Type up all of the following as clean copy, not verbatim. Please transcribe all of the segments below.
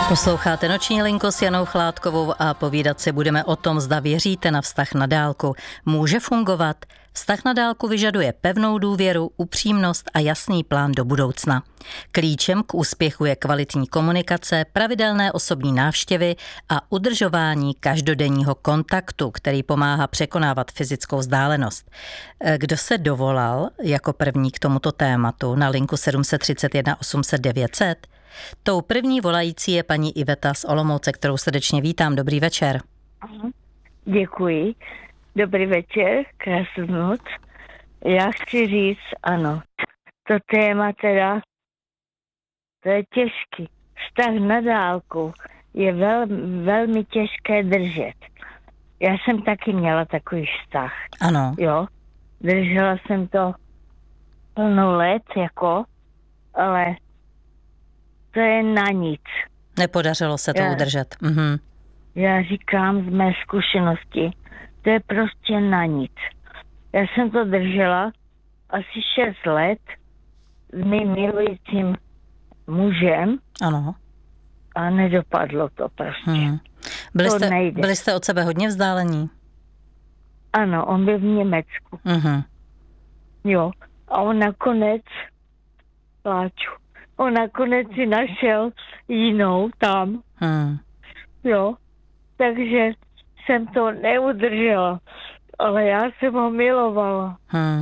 Posloucháte Noční linku s Janou Chládkovou a povídat si budeme o tom, zda věříte na vztah na dálku. Může fungovat? Vztah na dálku vyžaduje pevnou důvěru, upřímnost a jasný plán do budoucna. Klíčem k úspěchu je kvalitní komunikace, pravidelné osobní návštěvy a udržování každodenního kontaktu, který pomáhá překonávat fyzickou vzdálenost. Kdo se dovolal jako první k tomuto tématu na linku 731 800 900? Tou první volající je paní Iveta z Olomouce, kterou srdečně vítám. Dobrý večer. Děkuji. Dobrý večer, krásnou noc. Já chci říct, ano, to téma teda, to je těžký. Vztah na dálku je velmi těžké držet. Já jsem taky měla takový vztah. Ano. Jo, držela jsem to plno let, ale to je na nic. Nepodařilo se to udržet. Mhm. Já říkám z mé zkušenosti, to je prostě na nic. Já jsem to držela asi 6 let s mým milujícím mužem. Ano. A nedopadlo to prostě. Byli jste od sebe hodně vzdálení? Ano, on byl v Německu. Mhm. Jo. A on nakonec si našel jinou tam. Jo. Takže jsem to neudržela. Ale já jsem ho milovala.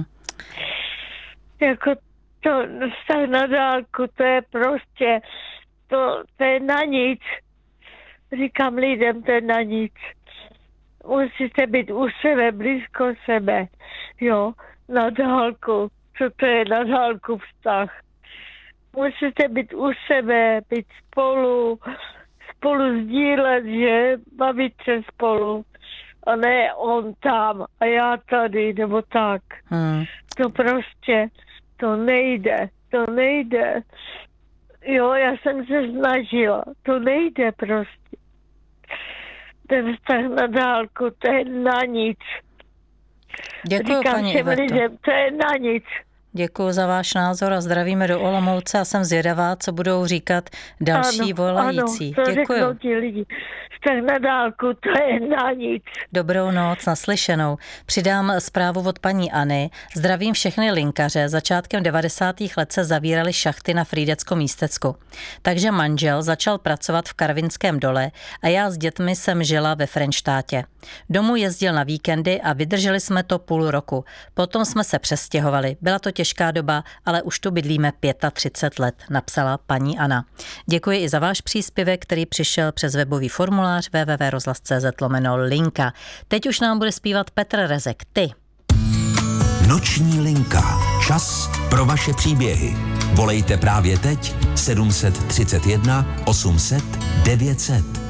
Jako to vztah na dálku, to je prostě, to je na nic. Říkám lidem, to je na nic. Musíte být u sebe, blízko sebe. Jo, na dálku. Co to je na dálku vztah? Musíte být u sebe, být spolu sdílet, že bavit se spolu. A ne on tam a já tady, nebo tak. To prostě, to nejde. Jo, já jsem se snažila, to nejde prostě. Ten vztah na dálku, to je na nic. Děkuji, paní Iveto. Lidem, to je na nic. Děkuji za váš názor a zdravíme do Olomouce a jsem zvědavá, co budou říkat další volající. Ano, děkuji. Ti lidi. Vztah na dálku, to je na nic. Dobrou noc, naslyšenou. Přidám zprávu od paní Anny. Zdravím všechny linkaře. Začátkem 90. let se zavíraly šachty na Frýdecko-Místecku. Takže manžel začal pracovat v Karvinském dole a já s dětmi jsem žila ve Frenštátě. Domů jezdil na víkendy a vydrželi jsme to půl roku. Potom jsme se přestěhovali. Byla to těžká doba, ale už tu bydlíme 35 let, napsala paní Anna. Děkuji i za váš příspěvek, který přišel přes webový formulář www.rozhlas.cz/linka. Teď už nám bude zpívat Petr Rezek. Ty. Noční linka. Čas pro vaše příběhy. Volejte právě teď 731 800 900.